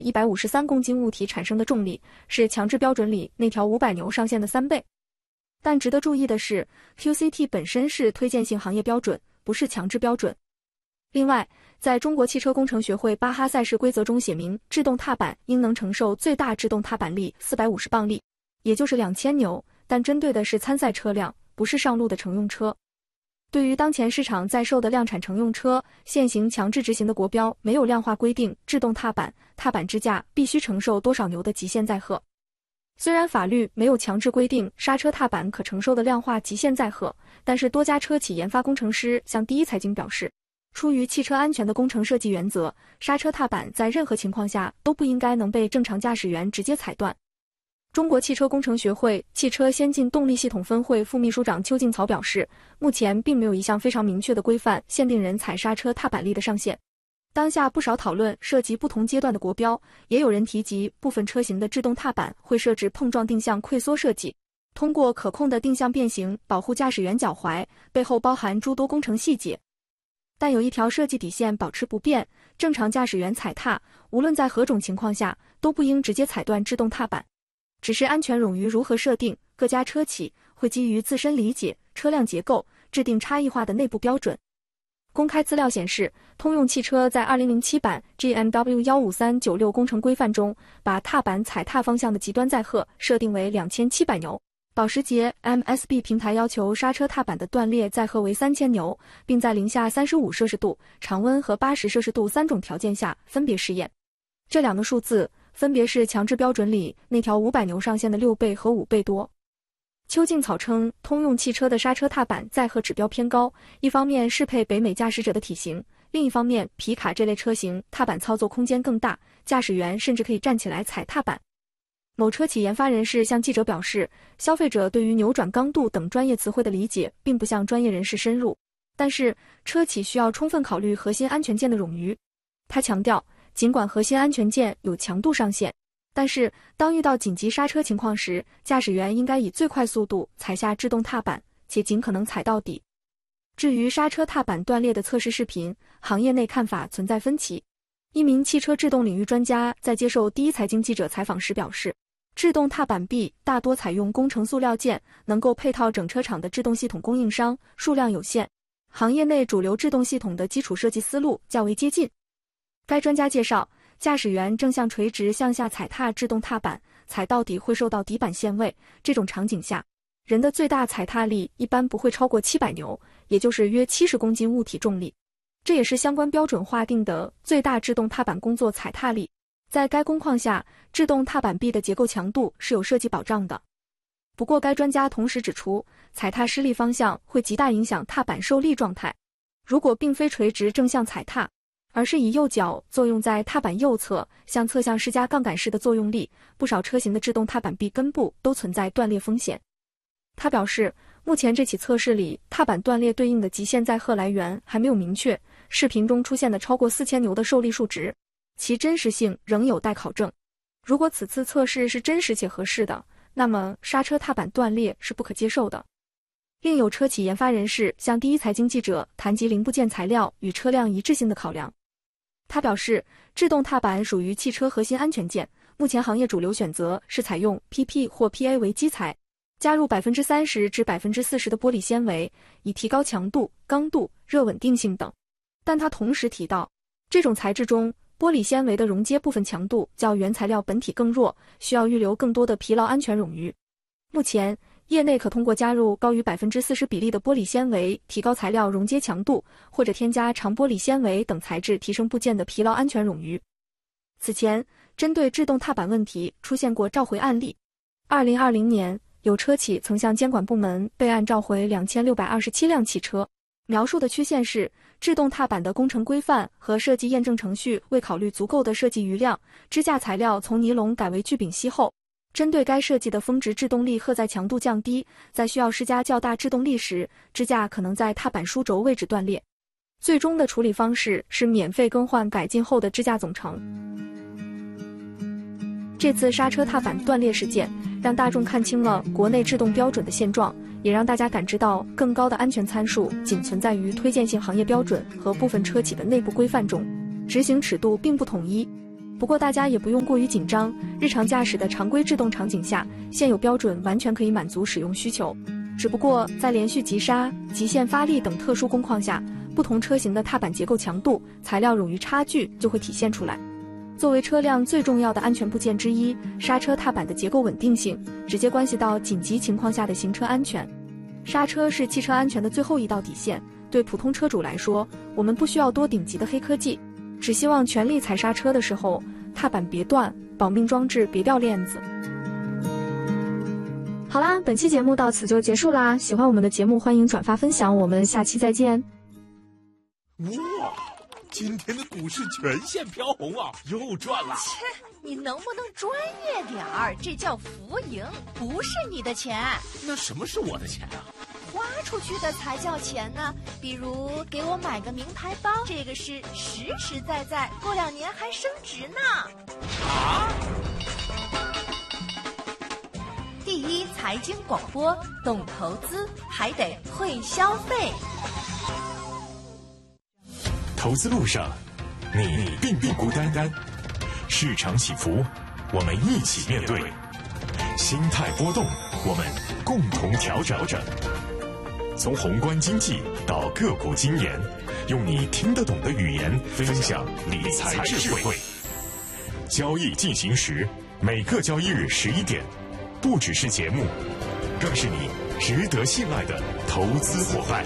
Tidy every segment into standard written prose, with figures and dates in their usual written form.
153公斤物体产生的重力，是强制标准里那条500牛上限的3倍。但值得注意的是 ，QCT 本身是推荐性行业标准，不是强制标准。另外，在中国汽车工程学会巴哈赛事规则中写明，制动踏板应能承受最大制动踏板力450磅力，也就是2000牛，但针对的是参赛车辆，不是上路的乘用车。对于当前市场在售的量产乘用车，现行强制执行的国标没有量化规定制动踏板支架必须承受多少牛的极限载荷。虽然法律没有强制规定刹车踏板可承受的量化极限载荷，但是多家车企研发工程师向第一财经表示，出于汽车安全的工程设计原则，刹车踏板在任何情况下都不应该能被正常驾驶员直接踩断。中国汽车工程学会汽车先进动力系统分会副秘书长邱静草表示，目前并没有一项非常明确的规范限定人踩刹车踏板力的上限。当下不少讨论涉及不同阶段的国标，也有人提及部分车型的制动踏板会设置碰撞定向溃缩设计，通过可控的定向变形保护驾驶员脚踝，背后包含诸多工程细节。但有一条设计底线保持不变，正常驾驶员踩踏，无论在何种情况下，都不应直接踩断制动踏板。只是安全冗余如何设定，各家车企会基于自身理解、车辆结构，制定差异化的内部标准。公开资料显示，通用汽车在2007版 GMW 15396工程规范中，把踏板踩踏方向的极端载荷设定为2700牛。保时捷 MSB 平台要求刹车踏板的断裂载荷为3000牛，并在零下35摄氏度、常温和80摄氏度3种条件下分别试验。这两个数字分别是强制标准里那条500牛上限的6倍和5倍多。邱静草称，通用汽车的刹车踏板载荷指标偏高，一方面适配北美驾驶者的体型，另一方面皮卡这类车型踏板操作空间更大，驾驶员甚至可以站起来踩踏板。某车企研发人士向记者表示，消费者对于扭转刚度等专业词汇的理解并不像专业人士深入，但是车企需要充分考虑核心安全件的冗余。他强调，尽管核心安全件有强度上限，但是当遇到紧急刹车情况时，驾驶员应该以最快速度踩下制动踏板，且尽可能踩到底。至于刹车踏板断裂的测试视频，行业内看法存在分歧。一名汽车制动领域专家在接受第一财经记者采访时表示，制动踏板壁大多采用工程塑料件，能够配套整车厂的制动系统供应商数量有限，行业内主流制动系统的基础设计思路较为接近。该专家介绍，驾驶员正向垂直向下踩踏制动踏板，踩到底会受到底板限位，这种场景下，人的最大踩踏力一般不会超过700牛，也就是约70公斤物体重力。这也是相关标准划定的最大制动踏板工作踩踏力。在该工况下，制动踏板壁的结构强度是有设计保障的。不过该专家同时指出，踩踏施力方向会极大影响踏板受力状态。如果并非垂直正向踩踏，而是以右脚作用在踏板右侧，向侧向施加杠杆式的作用力，不少车型的制动踏板壁根部都存在断裂风险。他表示，目前这起测试里踏板断裂对应的极限载荷来源还没有明确，视频中出现的超过4000牛的受力数值，其真实性仍有待考证。如果此次测试是真实且合适的，那么刹车踏板断裂是不可接受的。另有车企研发人士向第一财经记者谈及零部件材料与车辆一致性的考量。他表示，制动踏板属于汽车核心安全件，目前行业主流选择是采用 PP 或 PA 为基材，加入30%至40%的玻璃纤维，以提高强度、刚度、热稳定性等。但他同时提到，这种材质中玻璃纤维的熔接部分强度较原材料本体更弱，需要预留更多的疲劳安全冗余。目前业内可通过加入高于40%比例的玻璃纤维提高材料熔接强度，或者添加长玻璃纤维等材质提升部件的疲劳安全冗余。此前针对制动踏板问题出现过召回案例。2020年有车企曾向监管部门备案召回2627辆汽车，描述的曲线是制动踏板的工程规范和设计验证程序未考虑足够的设计余量，支架材料从尼龙改为聚丙烯后，针对该设计的峰值制动力荷载强度降低，在需要施加较大制动力时，支架可能在踏板枢轴位置断裂。最终的处理方式是免费更换改进后的支架总成。这次刹车踏板断裂事件让大众看清了国内制动标准的现状，也让大家感知到更高的安全参数仅存在于推荐性行业标准和部分车企的内部规范中，执行尺度并不统一。 不过大家也不用过于紧张，日常驾驶的常规制动场景下，现有标准完全可以满足使用需求。只不过在连续急刹、极限发力等特殊工况下，不同车型的踏板结构强度、材料冗余差距就会体现出来。作为车辆最重要的安全部件之一，刹车踏板的结构稳定性直接关系到紧急情况下的行车安全。刹车是汽车安全的最后一道底线，对普通车主来说，我们不需要多顶级的黑科技，只希望全力踩刹车的时候，踏板别断，保命装置别掉链子。好啦，本期节目到此就结束啦。喜欢我们的节目，欢迎转发分享，我们下期再见。 哇，今天的股市全线飘红啊，又赚了。 切，你能不能专业点儿？这叫浮盈，不是你的钱。 那什么是我的钱啊？ 花出去的才叫钱呢。比如给我买个名牌包，这个是实实在在，过2年还升值呢。 啊！ 第一财经广播，懂投资还得会消费。 投资路上，你并不孤单。市场起伏，我们一起面对；心态波动，我们共同调整。从宏观经济到个股经研，用你听得懂的语言分享理财智慧。交易进行时，每个交易日11点，不只是节目，更是你值得信赖的投资伙伴。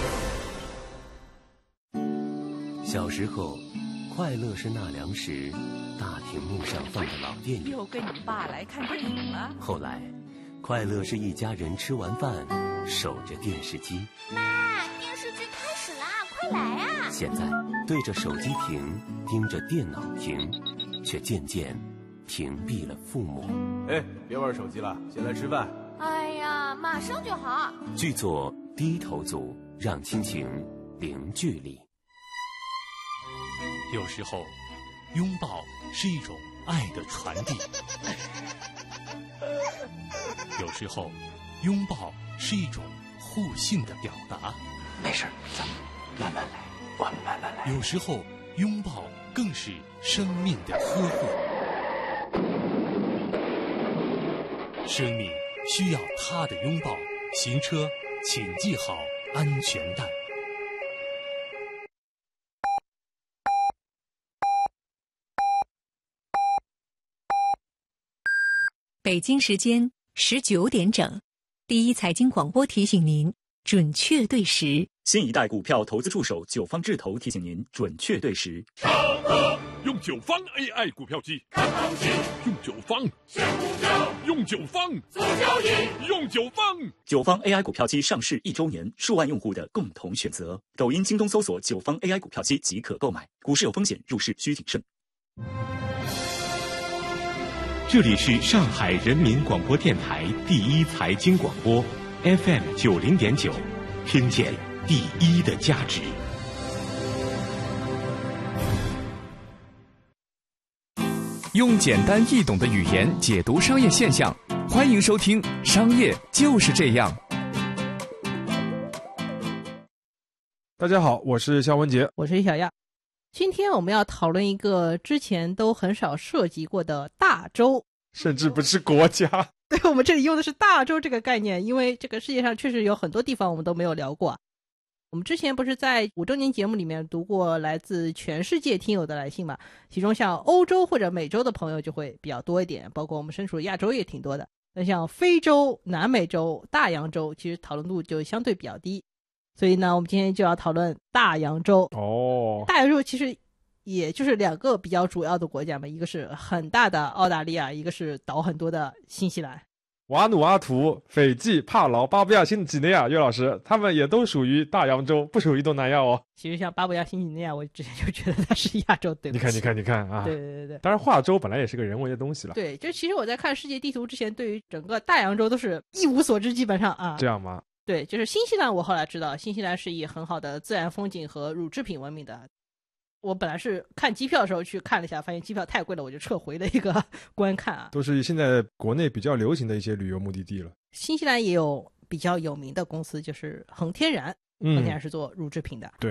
小时候，快乐是纳凉时大屏幕上放的老电影。 又跟你爸来看电影了。 后来，快乐是一家人吃完饭守着电视机。 妈，电视剧开始啦，快来啊！ 现在对着手机屏，盯着电脑屏，却渐渐屏蔽了父母。 哎，别玩手机了，先来吃饭。 哎呀，马上就好。 剧作《低头族》，让亲情零距离。 有时候，拥抱是一种爱的传递；有时候，拥抱是一种互信的表达。 没事，咱们慢慢来，我们慢慢来。 有时候，拥抱更是生命的呵护。生命需要他的拥抱。行车，请系好安全带。 北京时间19点整，第一财经广播提醒您准确对时。 新一代股票投资助手九方智投提醒您准确对时。 用九方 AI 股票机看行情，用九方选股票，用九方做交易，用九方。 九方 AI 股票机上市1周年，数万用户的共同选择。抖音、京东搜索九方 AI 股票机即可购买。股市有风险，入市需谨慎。 这里是上海人民广播电台第一财经广播 FM 90.9，听见第一的价值。 用简单易懂的语言解读商业现象，欢迎收听《商业就是这样》。 大家好，我是肖文杰， 我是李小亚。今天我们要讨论一个之前都很少涉及过的大洲， 甚至不是国家。 对，我们这里用的是大洲这个概念，因为这个世界上确实有很多地方我们都没有聊过。我们之前不是在5周年节目里面读过来自全世界听友的来信嘛，其中像欧洲或者美洲的朋友就会比较多一点，包括我们身处亚洲也挺多的。那像非洲、南美洲、大洋洲其实讨论度就相对比较低。所以呢，我们今天就要讨论大洋洲。大洋洲其实也就是2个比较主要的国家嘛，一个是很大的澳大利亚，一个是岛很多的新西兰。 瓦努阿图、斐济、帕劳、巴布亚新几内亚，岳老师，他们也都属于大洋洲，不属于东南亚哦。 其实像巴布亚新几内亚，我之前就觉得它是亚洲，对不起。 你看啊！ 对。 当然，画洲本来也是个人为的东西了。 对，就其实我在看世界地图之前，对于整个大洋洲都是一无所知，基本上啊。 这样吗？ 对，就是新西兰，我后来知道，新西兰是以很好的自然风景和乳制品闻名的。我本来是看机票的时候去看了一下，发现机票太贵了，我就撤回了一个观看啊。 都是现在国内比较流行的一些旅游目的地了。 新西兰也有比较有名的公司，就是恒天然，恒天然是做乳制品的。 对。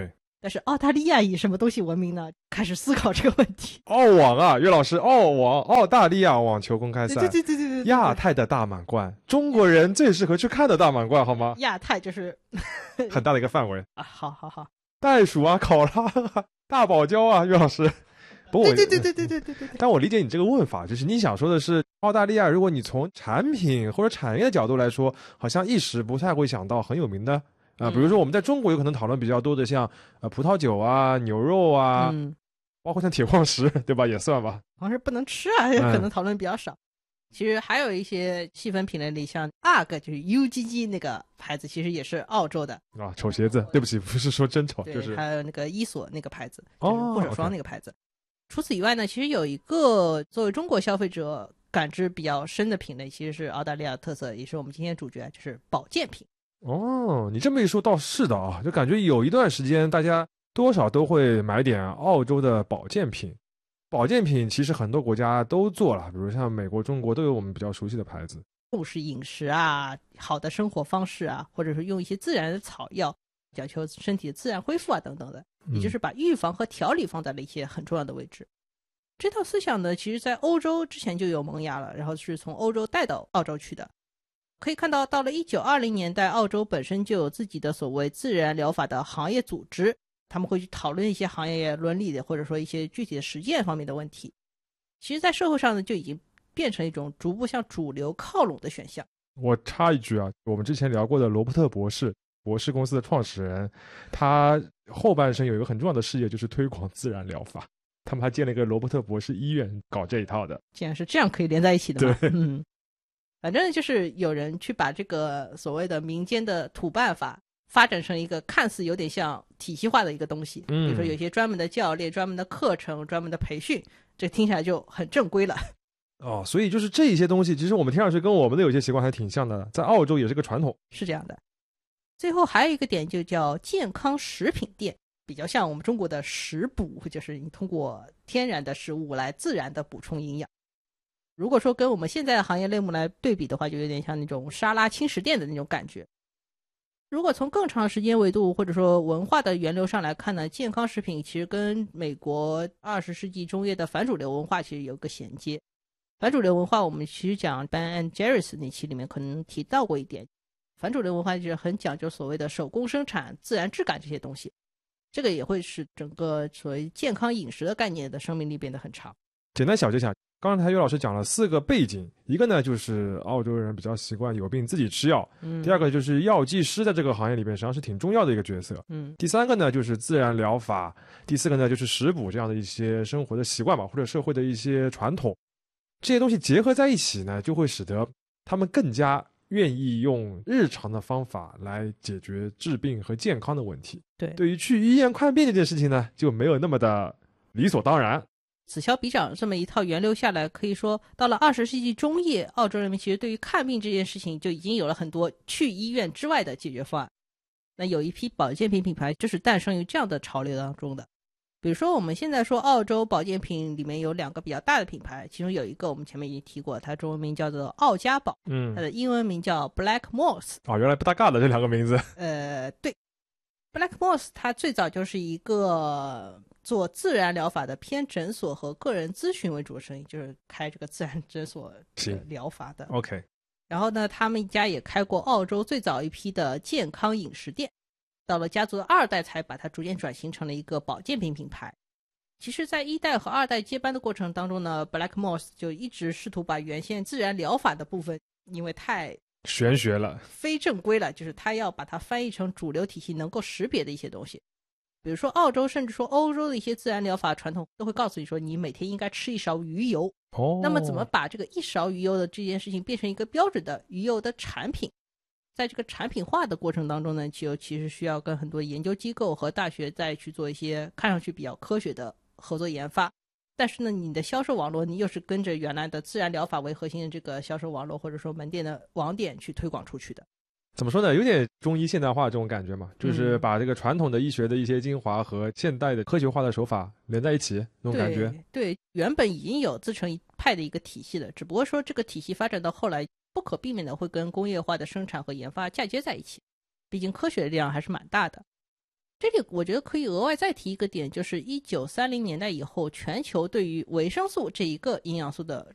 但是澳大利亚以什么东西闻名呢？开始思考这个问题。 澳网啊，岳老师，澳大利亚网球公开赛， 对， 亚太的大满贯，中国人最适合去看的大满贯，好吗？ 亚太就是很大的一个范围啊，好， 袋鼠啊，考拉啊，大堡礁啊，岳老师。不过对， 但我理解你这个问法，就是你想说的是澳大利亚，如果你从产品或者产业的角度来说，好像一时不太会想到很有名的比如说我们在中国有可能讨论比较多的像葡萄酒啊、牛肉啊，包括像铁矿石，对吧？也算吧。 矿石不能吃啊，可能讨论比较少。其实还有一些细分品类里，像 UGG 就是 UGG 那个牌子，其实也是澳洲的啊。丑鞋子，对不起，不是说真丑，就是还有那个伊索那个牌子，就是护手霜那个牌子。除此以外呢，其实有一个作为中国消费者感知比较深的品类，其实是澳大利亚的特色，也是我们今天的主角，就是保健品。 你这么一说倒是的啊，就感觉有一段时间大家多少都会买点澳洲的保健品。保健品其实很多国家都做了，比如像美国、中国都有我们比较熟悉的牌子。 重视饮食啊，好的生活方式啊，或者是用一些自然的草药，讲求身体的自然恢复啊等等的，也就是把预防和调理放在了一些很重要的位置。这套思想呢，其实在欧洲之前就有萌芽了，然后是从欧洲带到澳洲去的。可以看到，到了1920年代，澳洲本身就有自己的所谓自然疗法的行业组织，他们会去讨论一些行业伦理的，或者说一些具体的实践方面的问题。其实在社会上呢，就已经变成一种逐步向主流靠拢的选项。 我插一句啊，我们之前聊过的罗伯特博士公司的创始人，他后半生有一个很重要的事业，就是推广自然疗法。他们还建了一个罗伯特博士医院，搞这一套的。 竟然是这样可以连在一起的吗？ 对， 反正就是有人去把这个所谓的民间的土办法发展成一个看似有点像体系化的一个东西，比如说有一些专门的教练、专门的课程、专门的培训，这听起来就很正规了。 所以就是这一些东西，其实我们听上去跟我们的有些习惯还挺像的，在澳洲也是个传统。 是这样的。最后还有一个点就叫健康食品店，比较像我们中国的食补，就是你通过天然的食物来自然的补充营养。如果说跟我们现在的行业类目来对比的话，就有点像那种沙拉轻食店的那种感觉。如果从更长时间维度或者说文化的源流上来看呢，健康食品其实跟美国20世纪中叶的反主流文化其实有个衔接。反主流文化我们其实讲 Ben & Jerry's 那期里面可能提到过一点，反主流文化就是很讲究所谓的手工生产、自然质感这些东西，这个也会使整个所谓健康饮食的概念的生命力变得很长。 简单小结一下，刚才岳老师讲了4个背景，一个呢就是澳洲人比较习惯有病自己吃药，第二个就是药剂师在这个行业里边实际上是挺重要的一个角色，第三个呢就是自然疗法，第四个呢就是食补这样的一些生活的习惯吧，或者社会的一些传统，这些东西结合在一起呢，就会使得他们更加愿意用日常的方法来解决治病和健康的问题。对于去医院看病这件事情呢，就没有那么的理所当然。 此消彼长这么一套源流下来，可以说到了20世纪中叶，澳洲人民其实对于看病这件事情就已经有了很多去医院之外的解决方案。那有一批保健品品牌就是诞生于这样的潮流当中的。比如说我们现在说澳洲保健品里面有2个比较大的品牌，其中有一个我们前面已经提过，它中文名叫做澳佳宝，它的英文名叫 Black Moss。 原来不搭嘎的这2个名字。 对， Black Moss 它最早就是一个做自然疗法的偏诊所和个人咨询为主的生意，就是开这个自然诊所疗法的。 OK。 然后呢，他们家也开过澳洲最早一批的健康饮食店，到了家族的2代才把它逐渐转型成了一个保健品品牌。其实在1代和2代接班的过程当中呢， Black Moss 就一直试图把原先自然疗法的部分，因为太玄学了、 非正规了，就是他要把它翻译成主流体系能够识别的一些东西。比如说澳洲甚至说欧洲的一些自然疗法传统都会告诉你说，你每天应该吃1勺鱼油。那么怎么把这个1勺鱼油的这件事情变成一个标准的鱼油的产品，在这个产品化的过程当中呢，就其实需要跟很多研究机构和大学再去做一些看上去比较科学的合作研发。但是呢，你的销售网络你又是跟着原来的自然疗法为核心的这个销售网络或者说门店的网点去推广出去的。 怎么说呢，有点中医现代化这种感觉嘛，就是把这个传统的医学的一些精华和现代的科学化的手法连在一起，那种感觉。 对，原本已经有自成一派的一个体系了，只不过说这个体系发展到后来不可避免的会跟工业化的生产和研发嫁接在一起，毕竟科学的力量还是蛮大的。 这里我觉得可以额外再提一个点，就是1930年代以后，全球对于维生素这一个营养素的